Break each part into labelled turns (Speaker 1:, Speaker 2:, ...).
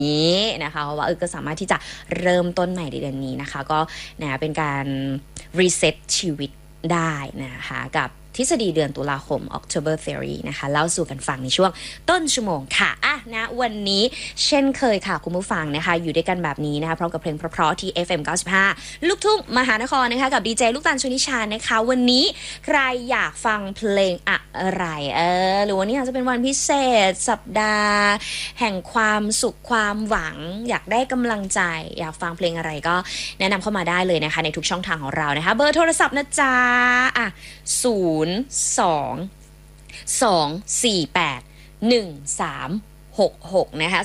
Speaker 1: นี้นะคะเพราะว่าก็สามารถที่จะเริ่มต้นใหม่ในเดือนนี้นะคะก็นะเป็นการรีเซ็ตชีวิตได้นะคะกับทฤษฎีเดือนตุลาคม October Theory นะคะเล่าสู่กันฟังในช่วงต้นชั่วโมงค่ะนะวันนี้เช่นเคยค่ะคุณผู้ฟังนะคะอยู่ด้วยกันแบบนี้นะคะพร้อมกับเพลงเพราะๆที่ FM 95ลูกทุ่งมหานครนะคะกับดีเจลูกตาลชนิชานะคะวันนี้ใครอยากฟังเพลงอะไรหรือวันนี้อาจจะเป็นวันพิเศษสัปดาห์แห่งความสุขความหวังอยากได้กำลังใจอยากฟังเพลงอะไรก็แนะนำเข้ามาได้เลยนะคะในทุกช่องทางของเรานะคะเบอร์โทรศัพท์นะจ๊ะ02-248-1366นะคะ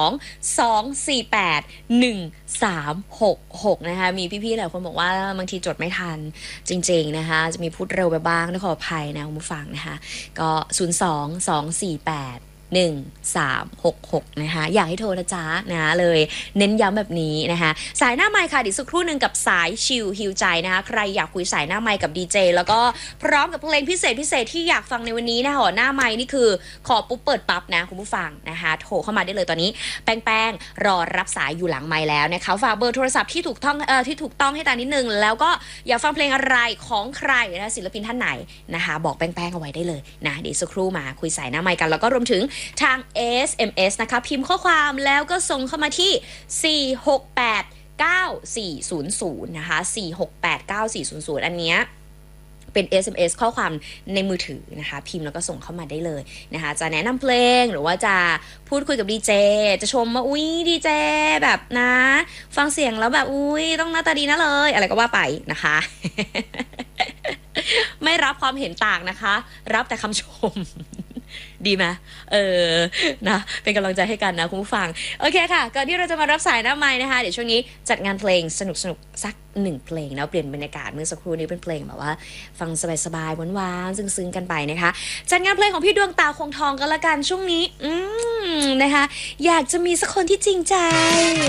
Speaker 1: 02-248-1366นะคะมีพี่ๆหลายคนบอกว่าบางทีจดไม่ทันจริงๆนะคะจะมีพูดเร็วไปบ้างต้องขออภัยนะคุณผู้ฟังนะคะก็02-248-1366นะคะอยากให้โทรนะจ๊ะนะเลยเน้นย้ำแบบนี้นะคะสายหน้าไมค์ค่ะดิสักครู่นึงกับสายชิลฮิวใจนะคะใครอยากคุยสายหน้าไมค์กับดีเจแล้วก็พร้อมกับเพลงพิเศษที่อยากฟังในวันนี้นะคะหน้าไมค์นี่คือขอปุ๊บเปิดปั๊บนะคุณผู้ฟังนะคะโทรเข้ามาได้เลยตอนนี้แป้งรอรับสายอยู่หลังไมค์แล้วนะคะฝากเบอร์โทรศัพท์ที่ถูกต้องให้ตานิดนึงแล้วก็อยากฟังเพลงอะไรของใครนะศิลปินท่านไหนนะคะบอกแป้งเอาไว้ได้เลยนะเดี๋ยวสักครู่มาคุยสายหน้าไมค์กันแล้วก็รวมถึงทาง SMS นะคะพิมพ์ข้อความแล้วก็ส่งเข้ามาที่4689400นะคะ4689400อันเนี้ยเป็น SMS ข้อความในมือถือนะคะพิมพ์แล้วก็ส่งเข้ามาได้เลยนะคะจะแนะนำเพลงหรือว่าจะพูดคุยกับดีเจจะชมว่าอุ๊ยดีเจแบบนะฟังเสียงแล้วแบบอุ๊ยต้องหน้าตาดีนะเลยอะไรก็ว่าไปนะคะ ไม่รับความเห็นต่างนะคะรับแต่คำชม ดีไหมนะเป็นกำลังใจให้กันนะคุณผู้ฟังโอเคค่ะก่อนที่เราจะมารับสายหน้าไมค์นะคะเดี๋ยวช่วงนี้จัดงานเพลงสนุกสัก1เพลงแล้วเปลี่ยนบรรยากาศเมื่อสักครู่นี้เป็นเพลงแบบว่าฟังสบายๆหวานๆซึ้งๆกันไปนะคะจัดงานเพลงของพี่ดวงตาคงทองกันละกันช่วงนี้นะคะอยากจะมีสักคนที่จริงใจ